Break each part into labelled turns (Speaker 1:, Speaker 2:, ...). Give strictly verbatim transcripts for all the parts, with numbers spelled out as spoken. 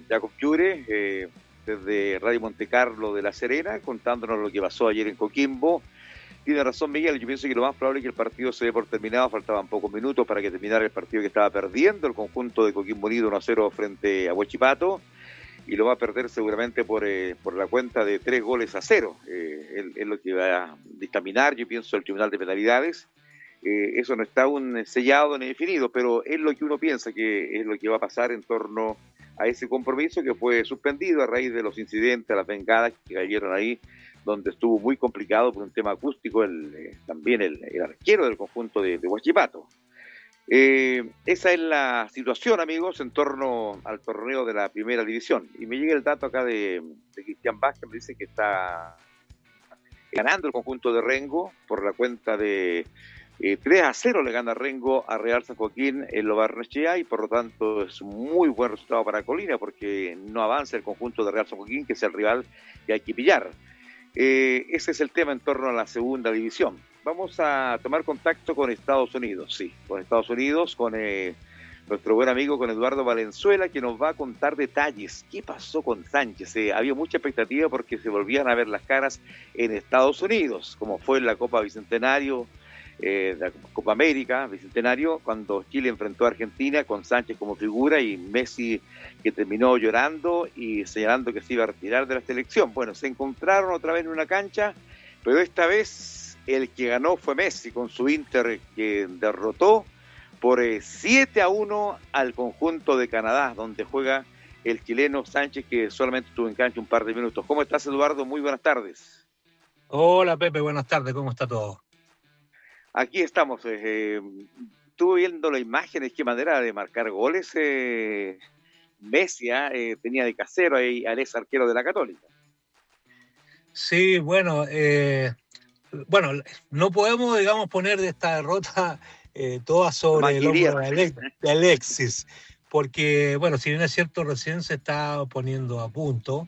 Speaker 1: Jacob Llure, eh, desde Radio Montecarlo de La Serena, contándonos lo que pasó ayer en Coquimbo. Tiene razón Miguel, yo pienso que lo más probable es que el partido se dé por terminado, faltaban pocos minutos para que terminara el partido que estaba perdiendo el conjunto de Coquimbo Unido uno a cero frente a Huachipato, y lo va a perder seguramente por, eh, por la cuenta de tres goles a cero. Eh, es, es lo que va a dictaminar, yo pienso, el Tribunal de Penalidades. Eh, eso no está aún sellado ni definido, pero es lo que uno piensa que es lo que va a pasar en torno a ese compromiso que fue suspendido a raíz de los incidentes, las vengadas que cayeron ahí, donde estuvo muy complicado por un tema acústico el, eh, también el, el arquero del conjunto de, de Huachipato. Eh, esa es la situación, amigos, en torno al torneo de la primera división. Y me llega el dato acá de, de Cristian Vázquez, me dice que está ganando el conjunto de Rengo por la cuenta de eh, tres a cero le gana Rengo a Real San Joaquín en Lo Barnechea, y por lo tanto es un muy buen resultado para Colina, porque no avanza el conjunto de Real San Joaquín, que es el rival que hay que pillar. Eh, ese es el tema en torno a la segunda división. Vamos a tomar contacto con Estados Unidos, sí, con Estados Unidos, con eh, nuestro buen amigo, con Eduardo Valenzuela, que nos va a contar detalles. ¿Qué pasó con Sánchez? Eh, había mucha expectativa porque se volvían a ver las caras en Estados Unidos, como fue en la Copa Bicentenario, eh, la Copa América Bicentenario, cuando Chile enfrentó a Argentina con Sánchez como figura y Messi, que terminó llorando y señalando que se iba a retirar de la selección. Bueno, se encontraron otra vez en una cancha, pero esta vez el que ganó fue Messi con su Inter, que derrotó por siete a uno al conjunto de Canadá, donde juega el chileno Sánchez, que solamente estuvo en cancha un par de minutos. ¿Cómo estás, Eduardo? Muy buenas tardes.
Speaker 2: Hola, Pepe, buenas tardes, ¿cómo está todo?
Speaker 1: Aquí estamos. Eh, estuve viendo las imágenes, qué manera de marcar goles. Eh, Messi eh, tenía de casero ahí al ex arquero de la Católica.
Speaker 2: Sí, bueno, eh, bueno, no podemos, digamos, poner de esta derrota eh, toda sobre el hombro de, Alex, de Alexis, porque, bueno, si bien es cierto, recién se está poniendo a punto,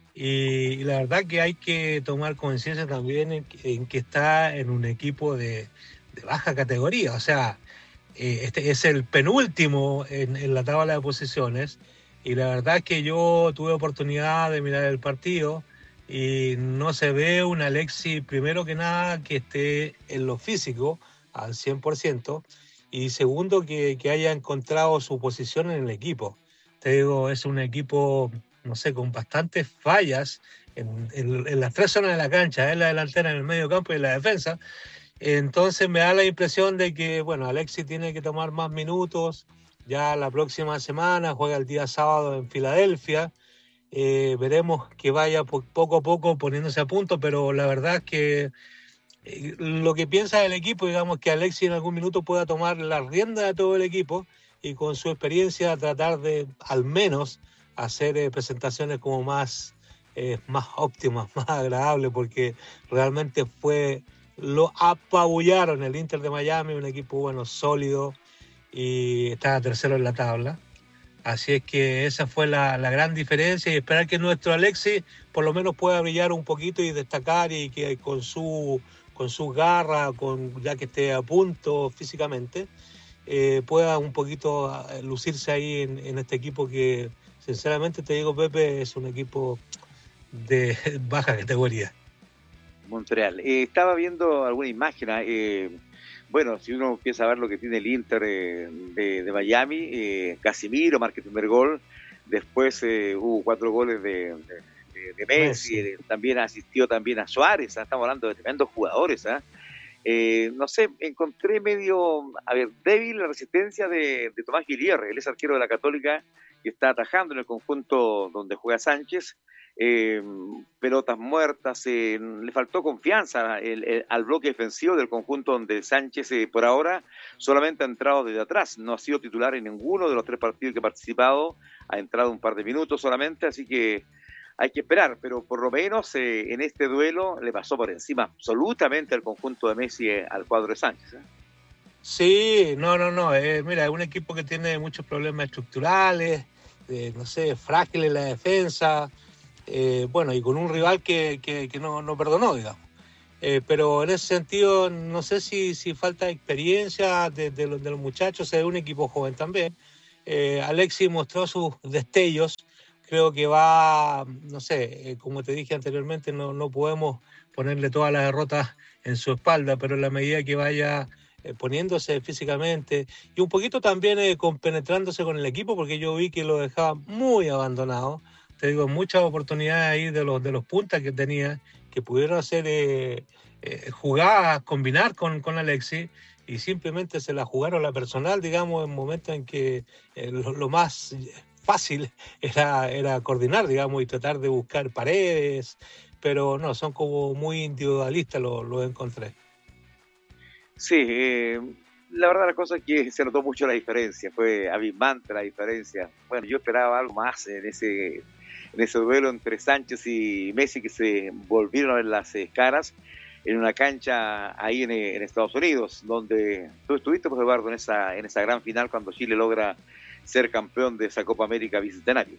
Speaker 2: y, y la verdad que hay que tomar conciencia también en, en que está en un equipo de, de baja categoría, o sea, eh, este es el penúltimo en, en la tabla de posiciones, y la verdad es que yo tuve oportunidad de mirar el partido y no se ve un Alexis, primero que nada, que esté en lo físico al cien por ciento, y segundo, que, que haya encontrado su posición en el equipo. Te digo, es un equipo, no sé, con bastantes fallas en, en, en las tres zonas de la cancha, en la delantera, en el medio campo y en la defensa. Entonces me da la impresión de que, bueno, Alexis tiene que tomar más minutos. Ya la próxima semana juega el día sábado en Filadelfia. Eh, veremos que vaya poco a poco poniéndose a punto, pero la verdad es que eh, lo que piensa el equipo, digamos, que Alexis en algún minuto pueda tomar la rienda de todo el equipo y con su experiencia tratar de, al menos, hacer eh, presentaciones como más, eh, más óptimas, más agradables, porque realmente fue, lo apabullaron el Inter de Miami, un equipo, bueno, sólido, y está tercero en la tabla. Así es que esa fue la, la gran diferencia, y esperar que nuestro Alexis por lo menos pueda brillar un poquito y destacar, y que con su, con su garra, con, ya que esté a punto físicamente, eh, pueda un poquito lucirse ahí en, en este equipo que, sinceramente te digo, Pepe, es un equipo de baja categoría.
Speaker 1: Montreal. Eh, estaba viendo alguna imagen, eh, bueno, si uno empieza a ver lo que tiene el Inter eh, de, de Miami, eh, Casimiro marca el primer gol, después eh, hubo cuatro goles de, de, de Messi, Messi. Eh, también asistió también a Suárez, ¿eh? Estamos hablando de tremendos jugadores, ¿eh? Eh, no sé, encontré medio, a ver, débil la resistencia de, de Tomás Guillier, él es arquero de la Católica, que está atajando en el conjunto donde juega Sánchez. Eh, pelotas muertas, eh, le faltó confianza el, el, al bloque defensivo del conjunto donde Sánchez eh, por ahora solamente ha entrado desde atrás, no ha sido titular en ninguno de los tres partidos que ha participado, ha entrado un par de minutos solamente, así que hay que esperar, pero por lo menos eh, en este duelo le pasó por encima absolutamente al conjunto de Messi, eh, al cuadro de Sánchez. ¿eh?
Speaker 2: Sí, no, no, no, eh, mira, es un equipo que tiene muchos problemas estructurales, eh, no sé, frágil en la defensa. Eh, bueno, y con un rival que, que, que no, no perdonó, digamos. Eh, pero en ese sentido, no sé si, si falta experiencia de, de, los, de los muchachos, es un equipo joven también. Eh, Alexis mostró sus destellos, creo que va, no sé, eh, como te dije anteriormente, no, no podemos ponerle todas las derrotas en su espalda, pero en la medida que vaya eh, poniéndose físicamente y un poquito también eh, compenetrándose con el equipo, porque yo vi que lo dejaba muy abandonado. Te digo, muchas oportunidades ahí de los, de los puntas que tenía, que pudieron hacer eh, eh, jugadas, combinar con, con Alexis, y simplemente se la jugaron la personal, digamos, en momentos en que eh, lo, lo más fácil era, era coordinar, digamos, y tratar de buscar paredes, pero no, son como muy individualistas, lo, lo encontré.
Speaker 1: Sí, eh, la verdad la cosa es que se notó mucho la diferencia, fue abismante la diferencia. Bueno, yo esperaba algo más en ese, en ese duelo entre Sánchez y Messi, que se volvieron a ver las eh, caras en una cancha ahí en, en Estados Unidos, donde tú estuviste, pues, Eduardo, en esa, en esa gran final cuando Chile logra ser campeón de esa Copa América Bicentenario.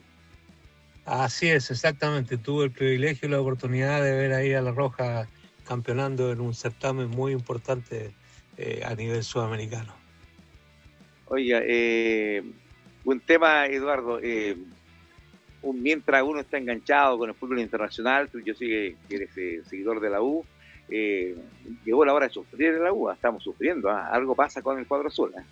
Speaker 2: Así es, exactamente. Tuve el privilegio y la oportunidad de ver ahí a La Roja campeonando en un certamen muy importante eh, a nivel sudamericano.
Speaker 1: Oiga, eh, un tema, Eduardo, eh, un, mientras uno está enganchado con el fútbol internacional, tú, yo sé que eres eh, seguidor de la U, eh, llegó la hora de sufrir en la U, estamos sufriendo, ¿eh? Algo pasa con el cuadro azul, ¿eh?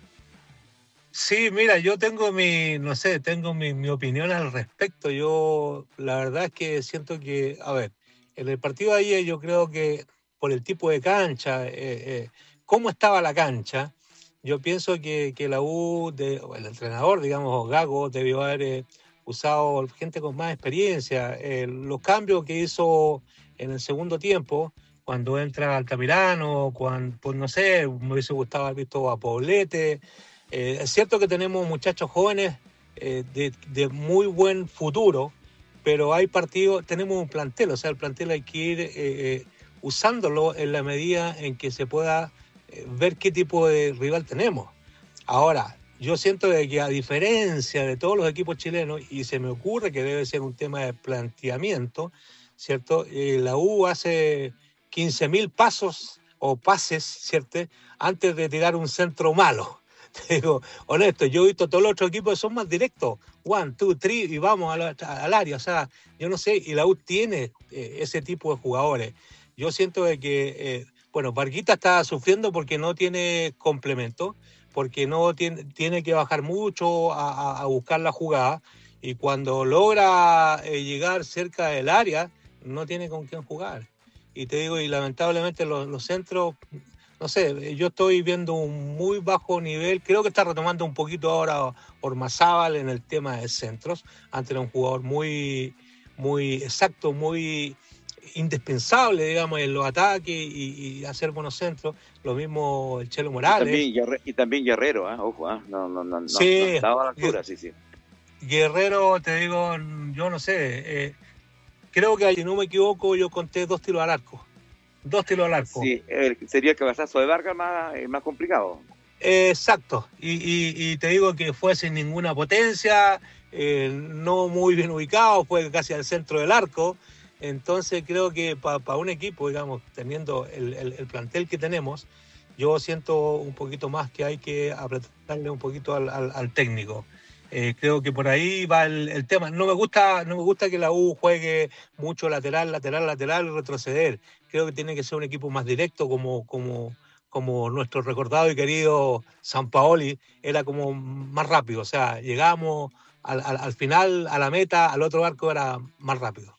Speaker 2: Sí, mira, yo tengo mi, no sé, tengo mi, mi opinión al respecto. Yo, la verdad es que siento que, a ver, en el partido de ayer yo creo que por el tipo de cancha, eh, eh, cómo estaba la cancha, yo pienso que, que la U, de, el entrenador, digamos, Gago, debió haber eh, usado gente con más experiencia. Eh, los cambios que hizo en el segundo tiempo, cuando entra Altamirano, cuando, pues no sé, me hubiese gustado haber visto a Poblete. Eh, es cierto que tenemos muchachos jóvenes eh, de, de muy buen futuro, pero hay partidos, tenemos un plantel, o sea, el plantel hay que ir eh, eh, usándolo en la medida en que se pueda eh, ver qué tipo de rival tenemos. Ahora, yo siento de que a diferencia de todos los equipos chilenos, y se me ocurre que debe ser un tema de planteamiento, ¿cierto? Eh, la U hace quince mil pasos o pases, ¿cierto? Antes de tirar un centro malo. Te digo, honesto, yo he visto todos los otros equipos que son más directos, one, two, three, y vamos al, al área, o sea, yo no sé, y la U tiene eh, ese tipo de jugadores. Yo siento de que, eh, bueno, Varguita está sufriendo porque no tiene complemento, porque no tiene, tiene que bajar mucho a, a, a buscar la jugada, y cuando logra eh, llegar cerca del área, no tiene con quién jugar. Y te digo, y lamentablemente los, los centros... No sé, yo estoy viendo un muy bajo nivel. Creo que está retomando un poquito ahora Ormazábal en el tema de centros. Antes era un jugador muy, muy exacto, muy indispensable, digamos, en los ataques y, y hacer buenos centros. Lo mismo el Chelo Morales.
Speaker 1: Y también, y también Guerrero, ¿eh? Ojo, ¿eh? No, no, no,
Speaker 2: sí,
Speaker 1: no estaba a la altura, sí, sí.
Speaker 2: Guerrero, te digo, yo no sé. Eh, creo que, si no me equivoco, yo conté dos tiros al arco. Dos tiros al arco.
Speaker 1: Sí, el, sería el cabezazo de Vargas más, más complicado.
Speaker 2: Eh, exacto, y, y, y te digo que fue sin ninguna potencia, eh, no muy bien ubicado, fue casi al centro del arco. Entonces creo que para pa un equipo, digamos, teniendo el, el, el plantel que tenemos, yo siento un poquito más que hay que apretarle un poquito al, al, al técnico. Eh, creo que por ahí va el, el tema. No me gusta, no me gusta que la U juegue mucho lateral, lateral, lateral, retroceder. Creo que tiene que ser un equipo más directo, como, como, como nuestro recordado y querido Sampaoli, era como más rápido. O sea, llegamos al, al, al final, a la meta, al otro arco era más rápido.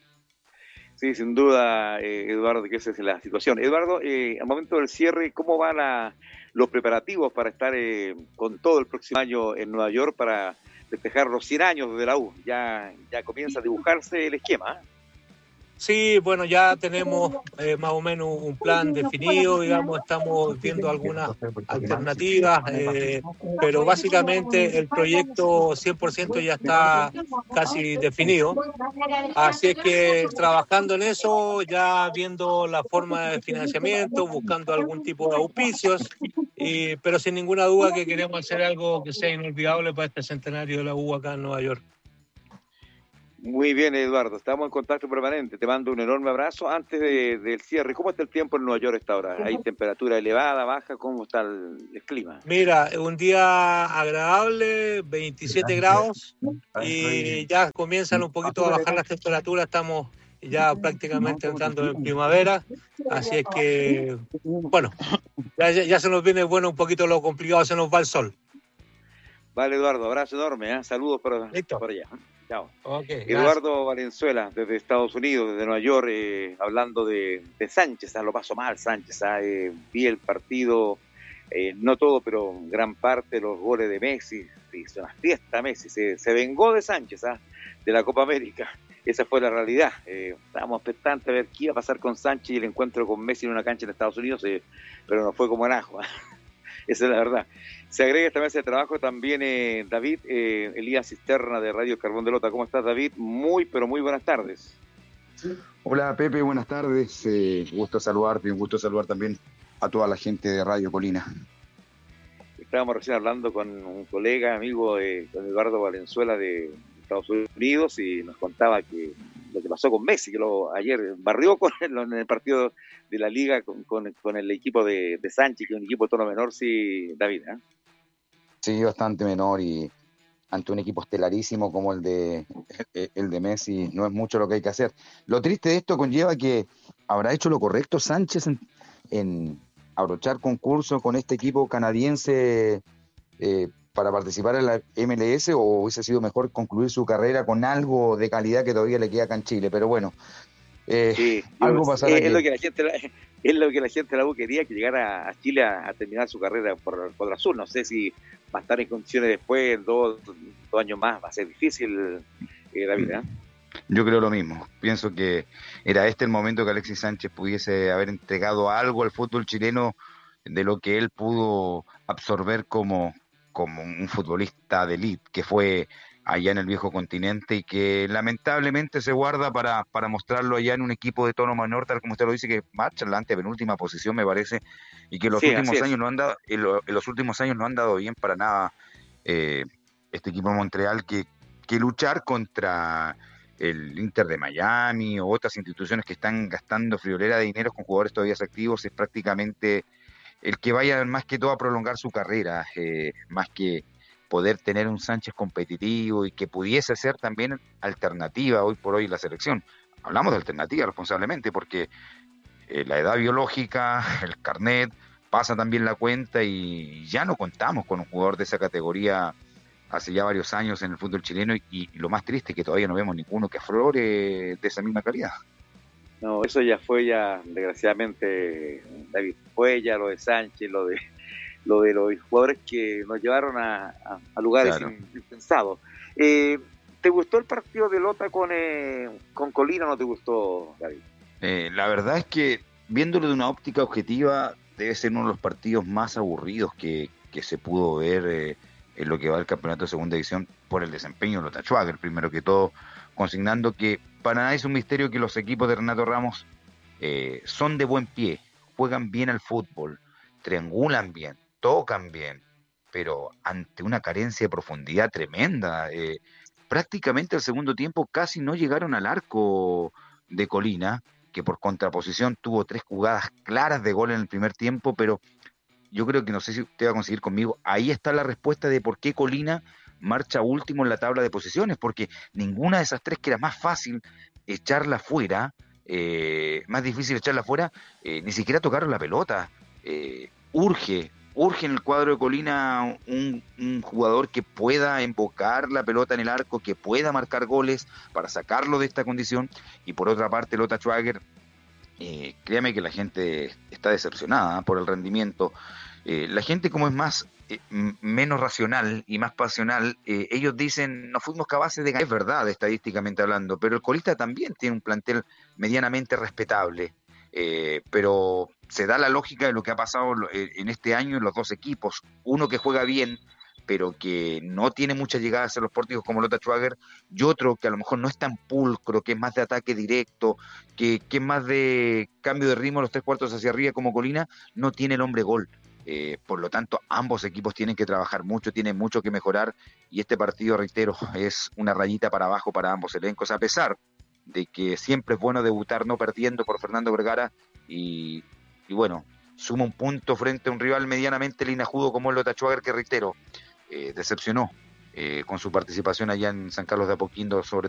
Speaker 1: Sí, sin duda, eh, Eduardo, que esa es la situación. Eduardo, eh, al momento del cierre, ¿cómo van la, los preparativos para estar eh, con todo el próximo año en Nueva York para festejar los cien años de la U? Ya, ya comienza a dibujarse el esquema, ¿eh?
Speaker 2: Sí, bueno, ya tenemos eh, más o menos un plan definido, digamos, estamos viendo algunas alternativas, eh, pero básicamente el proyecto cien por ciento ya está casi definido, así es que trabajando en eso, ya viendo la forma de financiamiento, buscando algún tipo de auspicios, y, pero sin ninguna duda que queremos hacer algo que sea inolvidable para este centenario de la U acá en Nueva York.
Speaker 1: Muy bien, Eduardo, estamos en contacto permanente. Te mando un enorme abrazo. Antes de, del cierre, ¿cómo está el tiempo en Nueva York a esta hora? ¿Hay temperatura elevada, baja? ¿Cómo está el, el clima?
Speaker 2: Mira, un día agradable, veintisiete grados, y ya comienzan un poquito a bajar las temperaturas. Estamos ya prácticamente entrando en primavera, así es que, bueno, ya, ya se nos viene bueno un poquito lo complicado, se nos va el sol.
Speaker 1: Vale, Eduardo, abrazo enorme, ¿eh? Saludos por, por allá. Chao.
Speaker 2: Okay,
Speaker 1: Eduardo Valenzuela, desde Estados Unidos, desde Nueva York, eh, hablando de, de Sánchez. Ah, lo pasó mal Sánchez. Ah, eh, vi el partido, eh, no todo, pero gran parte de los goles de Messi. Hizo una fiesta Messi, se, se vengó de Sánchez, ah, de la Copa América. Esa fue la realidad. Eh, estábamos expectantes a ver qué iba a pasar con Sánchez y el encuentro con Messi en una cancha en Estados Unidos, eh, pero no fue como en ajo. Esa es la verdad. Se agrega esta mesa de trabajo también eh, David eh, Elías Cisterna de Radio Carbón de Lota. ¿Cómo estás, David? Muy, pero muy buenas tardes.
Speaker 3: Hola, Pepe, buenas tardes. Eh, gusto saludarte y un gusto saludar también a toda la gente de Radio Colina.
Speaker 1: Estábamos recién hablando con un colega, amigo, eh, con Eduardo Valenzuela de Estados Unidos, y nos contaba que lo que pasó con Messi, que lo, ayer barrió con él en el partido de la Liga con, con, con el equipo de, de Sánchez, que es un equipo de tono menor, sí, David, ¿eh?
Speaker 3: Sí, bastante menor, y ante un equipo estelarísimo como el de el de Messi no es mucho lo que hay que hacer. Lo triste de esto conlleva que habrá hecho lo correcto Sánchez en, en abrochar concurso con este equipo canadiense eh, para participar en la M L S, o hubiese sido mejor concluir su carrera con algo de calidad que todavía le queda acá en Chile. Pero bueno, eh,
Speaker 1: sí,
Speaker 3: algo pasará.
Speaker 1: Es, es lo que la gente es lo que la gente de la U quería, que llegara a Chile a, a terminar su carrera por, por el Azul. No sé si va a estar en condiciones después, dos, dos años más, va a ser difícil, eh, David, ¿eh?
Speaker 3: Yo creo lo mismo. Pienso que era este el momento que Alexis Sánchez pudiese haber entregado algo al fútbol chileno de lo que él pudo absorber como, como un futbolista de élite, que fue allá en el viejo continente, y que lamentablemente se guarda para, para mostrarlo allá en un equipo de tono menor, tal como usted lo dice, que marcha en la antepenúltima posición, me parece, y que en los sí, últimos años no han dado, en, lo, en los últimos años no han dado bien para nada eh, este equipo de Montreal, que, que luchar contra el Inter de Miami o otras instituciones que están gastando friolera de dinero con jugadores todavía activos es prácticamente el que vaya más que todo a prolongar su carrera, eh, más que poder tener un Sánchez competitivo y que pudiese ser también alternativa hoy por hoy la selección. Hablamos de alternativa responsablemente, porque eh, la edad biológica, el carnet, pasa también la cuenta, y ya no contamos con un jugador de esa categoría hace ya varios años en el fútbol chileno, y, y lo más triste es que todavía no vemos ninguno que aflore de esa misma calidad.
Speaker 1: No, eso ya fue ya, desgraciadamente, David, fue ya lo de Sánchez, lo de lo de los jugadores que nos llevaron a, a, a lugares claro. impensados. Eh, ¿Te gustó el partido de Lota con, eh, con Colina o no te gustó, David?
Speaker 3: Eh, la verdad es que, viéndolo de una óptica objetiva, debe ser uno de los partidos más aburridos que, que se pudo ver eh, en lo que va del campeonato de segunda división, por el desempeño de Lota Schwager, primero que todo, consignando que para nada es un misterio que los equipos de Renato Ramos eh, son de buen pie, juegan bien al fútbol, triangulan bien, tocan bien, pero ante una carencia de profundidad tremenda. Eh, prácticamente al segundo tiempo casi no llegaron al arco de Colina, que por contraposición tuvo tres jugadas claras de gol en el primer tiempo, pero yo creo que, no sé si usted va a conseguir conmigo, ahí está la respuesta de por qué Colina marcha último en la tabla de posiciones, porque ninguna de esas tres, que era más fácil echarla fuera, eh, más difícil echarla fuera, eh, ni siquiera tocaron la pelota. Eh, urge, urge en el cuadro de Colina un, un jugador que pueda embocar la pelota en el arco, que pueda marcar goles para sacarlo de esta condición. Y por otra parte, Lota Schwager, eh, créame que la gente está decepcionada por el rendimiento. Eh, la gente, como es más eh, m- menos racional y más pasional, eh, ellos dicen no fuimos capaces de ganar. Es verdad, estadísticamente hablando, pero el colista también tiene un plantel medianamente respetable. Eh, pero se da la lógica de lo que ha pasado en este año en los dos equipos, uno que juega bien pero que no tiene muchas llegadas a los pórticos como Lota Schwager, y otro que a lo mejor no es tan pulcro, que es más de ataque directo, que, que es más de cambio de ritmo los tres cuartos hacia arriba como Colina, no tiene el hombre gol. Eh, por lo tanto, ambos equipos tienen que trabajar mucho, tienen mucho que mejorar, y este partido, reitero, es una rayita para abajo para ambos elencos, a pesar de que siempre es bueno debutar no perdiendo por Fernando Vergara, y, y bueno, suma un punto frente a un rival medianamente linajudo como el Lota Schwager, que reitero, eh, decepcionó eh, con su participación allá en San Carlos de Apoquindo, sobre